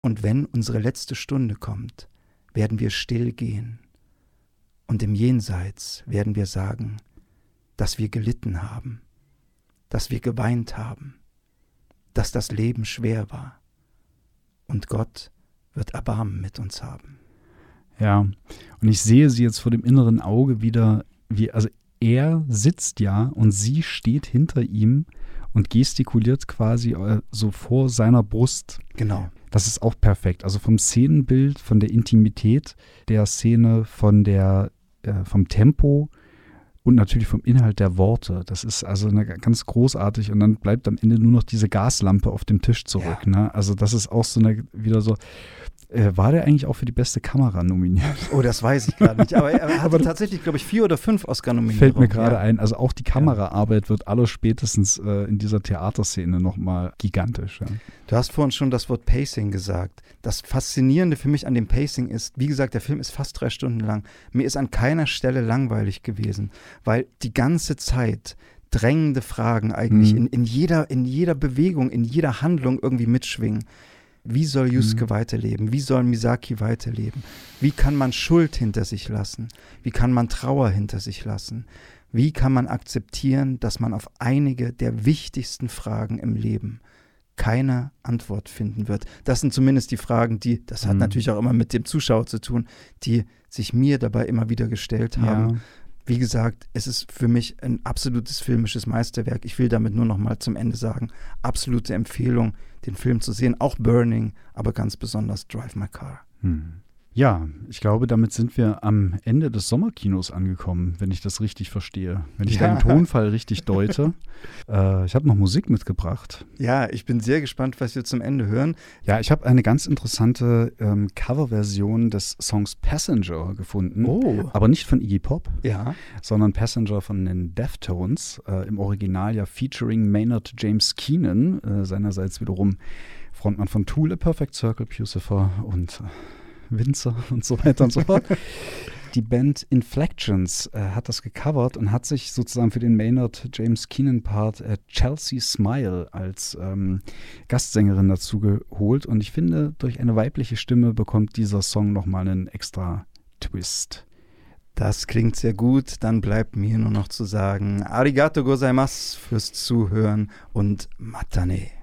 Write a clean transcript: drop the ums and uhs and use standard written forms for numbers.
Und wenn unsere letzte Stunde kommt, werden wir still gehen. Und im Jenseits werden wir sagen, dass wir gelitten haben, dass wir geweint haben, dass das Leben schwer war. Und Gott wird Erbarmen mit uns haben. Ja, und ich sehe sie jetzt vor dem inneren Auge wieder, also er sitzt ja und sie steht hinter ihm und gestikuliert quasi so vor seiner Brust. Genau. Das ist auch perfekt. Also vom Szenenbild, von der Intimität der Szene, vom Tempo und natürlich vom Inhalt der Worte. Das ist also ganz großartig und dann bleibt am Ende nur noch diese Gaslampe auf dem Tisch zurück. Ja. Ne? Also das ist auch wieder so. War der eigentlich auch für die beste Kamera nominiert? Oh, das weiß ich gerade nicht. Aber er hatte tatsächlich, glaube ich, 4 oder 5 Oscar-Nominierungen. Fällt mir gerade ein. Also auch die Kameraarbeit wird allerspätestens in dieser Theaterszene nochmal gigantisch. Ja. Du hast vorhin schon das Wort Pacing gesagt. Das Faszinierende für mich an dem Pacing ist, wie gesagt, der Film ist fast 3 Stunden lang. Mir ist an keiner Stelle langweilig gewesen, weil die ganze Zeit drängende Fragen eigentlich in jeder Bewegung, in jeder Handlung irgendwie mitschwingen. Wie soll Yusuke weiterleben? Wie soll Misaki weiterleben? Wie kann man Schuld hinter sich lassen? Wie kann man Trauer hinter sich lassen? Wie kann man akzeptieren, dass man auf einige der wichtigsten Fragen im Leben keine Antwort finden wird? Das sind zumindest die Fragen, das hat natürlich auch immer mit dem Zuschauer zu tun, die sich mir dabei immer wieder gestellt haben. Ja. Wie gesagt, es ist für mich ein absolutes filmisches Meisterwerk. Ich will damit nur noch mal zum Ende sagen, absolute Empfehlung, den Film zu sehen. Auch Burning, aber ganz besonders Drive My Car. Ja, ich glaube, damit sind wir am Ende des Sommerkinos angekommen, wenn ich das richtig verstehe. Wenn ich deinen Tonfall richtig deute. Ich habe noch Musik mitgebracht. Ja, ich bin sehr gespannt, was wir zum Ende hören. Ja, ich habe eine ganz interessante Coverversion des Songs Passenger gefunden. Oh. Aber nicht von Iggy Pop, ja, sondern Passenger von den Deftones. Im Original ja featuring Maynard James Keenan, seinerseits wiederum Frontmann von Tool, A Perfect Circle, Pucifer und Winzer und so weiter und so fort. Die Band Inflections hat das gecovert und hat sich sozusagen für den Maynard James Keenan Part Chelsea Smile als Gastsängerin dazu geholt. Und ich finde, durch eine weibliche Stimme bekommt dieser Song nochmal einen extra Twist. Das klingt sehr gut. Dann bleibt mir nur noch zu sagen, Arigato gozaimasu fürs Zuhören und Matane.